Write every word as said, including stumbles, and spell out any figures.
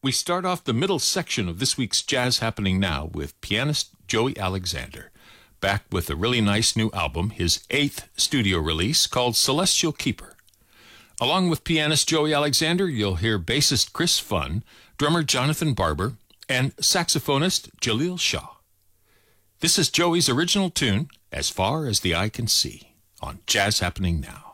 We start off the middle section of this week's Jazz Happening Now with pianist Joey Alexander, back with a really nice new album, his eighth studio release called Celestial Keeper. Along with pianist Joey Alexander, you'll hear bassist Chris Funn, drummer Jonathan Barber, and saxophonist Jaleel Shaw. This is Joey's original tune, As Far as the Eye Can See, on Jazz Happening Now.